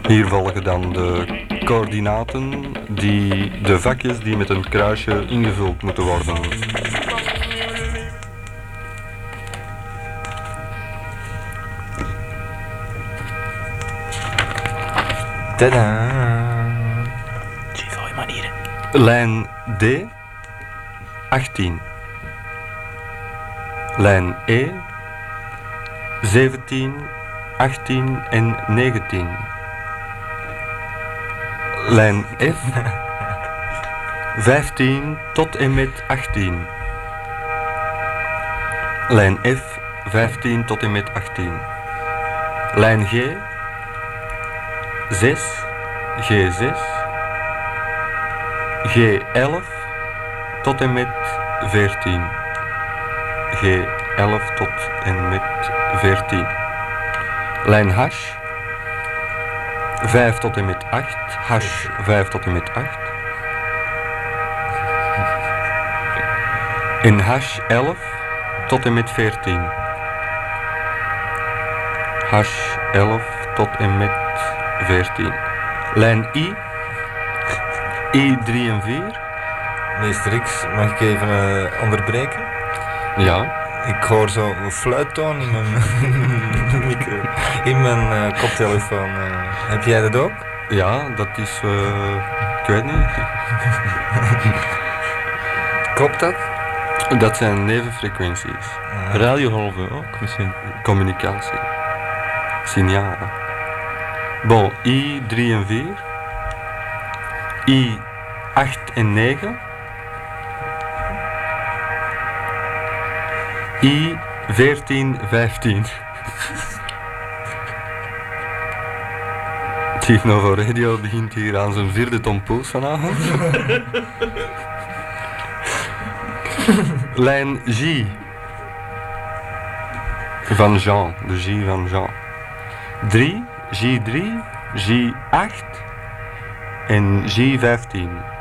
Hier volgen dan de coördinaten, de vakjes die met een kruisje ingevuld moeten worden. Tadaa! Goeie manieren. Lijn D, 18. Lijn E, 17, 18 en 19. Lijn F, 15 tot en met 18. Lijn F, 15 tot en met 18. Lijn G, 6, G6, G11 tot en met 14. G11 tot en met 14. Lijn H, 5 tot en met 8. H, 5 tot en met 8. En H11 tot en met 14. H11 tot en met 14. Lijn I, I3 en 4. Meester X, mag ik even onderbreken? Ja. Ik hoor zo een fluittoon in mijn, in mijn koptelefoon. Heb jij dat ook? Ja, dat is, ik weet niet. Klopt dat? Dat zijn nevenfrequenties. Radiogolven ook misschien. Communicatie. Signalen. Bon, I3 en 4. I8 en 9. I14, 15. Chief Novo Radio begint hier aan zijn 4e Tom Poes vanavond. Lijn J. Van Jean, de J van Jean. 3, J3, J8 en J15.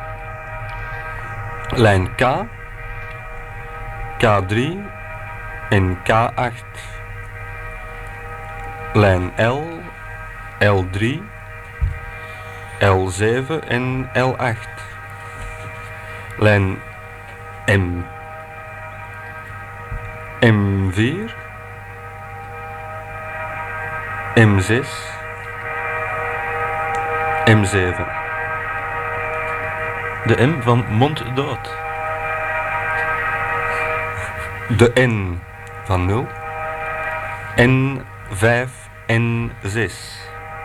Lijn K, K3 en K8. Lijn L, L3, L7 en L8. Lijn M, M4, M6, M7. De M van monddood. De N van 0. N5 en 6.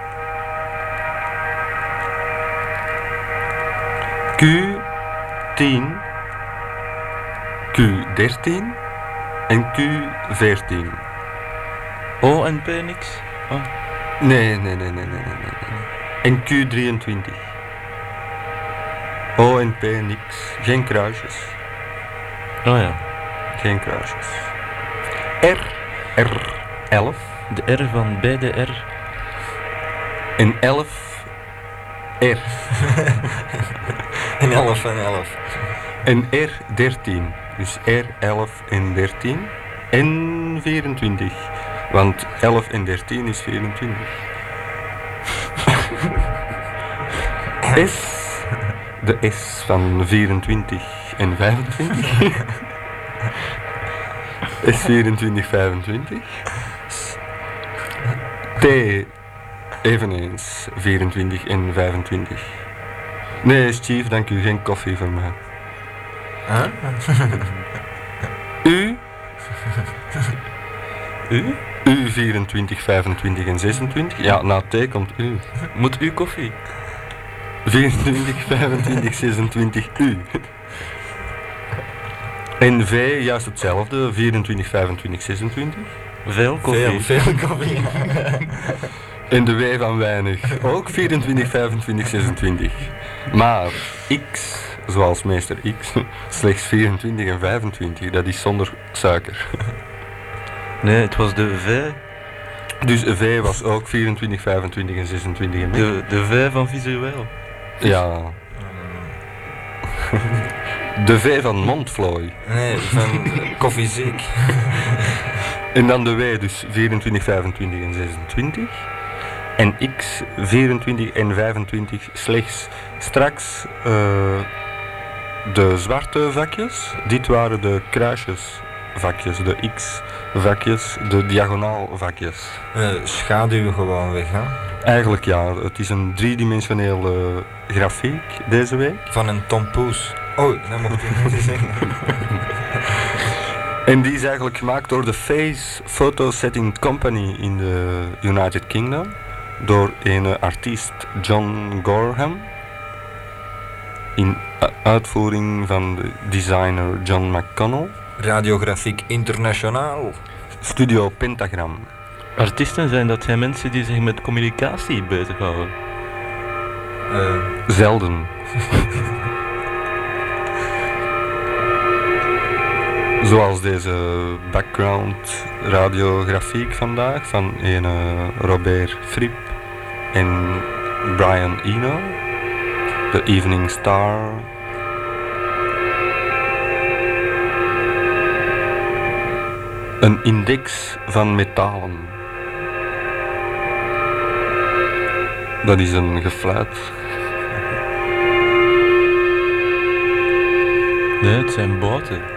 Q10, Q13 en Q14. O en P niks? Oh. Nee. En Q23. O en P niks. Geen kruisjes. Oh ja. Geen kruisjes. R11 De R van BDR. en 11 R. En 11 en 11. En R13. Dus R11 en 13 en 24. Want 11 en 13 is 24. S. De S van 24 en 25. S24, 25. T. Eveneens 24 en 25. Nee, Steve, dank u. Geen koffie voor mij. Huh? U. U? U 24, 25 en 26. Ja, na T komt U. Moet u koffie? 24, 25, 26 U. En V juist hetzelfde. 24, 25, 26. Veel koffie. Veel koffie. En de W van weinig. Ook 24, 25, 26. Maar X, zoals meester X, slechts 24 en 25. Dat is zonder suiker. Nee, het was de V. Dus V was ook 24, 25 en 26 en meer. De V van visueel. Ja. De V van mondvlooi. Nee, van koffieziek. En dan de W, dus 24, 25 en 26. En X 24 en 25 slechts. Straks de zwarte vakjes, dit waren de kruisjesvakjes, de X-vakjes, de diagonaalvakjes. Schaduw gewoon weg, hè? Eigenlijk ja, het is een driedimensionele grafiek deze week. Van een tompoes. Oh, dat mocht ik niet zeggen. En die is eigenlijk gemaakt door de Face Photo Setting Company in de United Kingdom. Door een artiest John Gorham. In uitvoering van de designer John McConnell. Radiografiek internationaal. Studio Pentagram. Artiesten zijn dat zijn mensen die zich met communicatie bezighouden. Zelden. Zoals deze background radiografiek vandaag van een Robert Fripp en Brian Eno. The Evening Star. Een index van metalen. Dat is een gefluit. Nee, het zijn boten.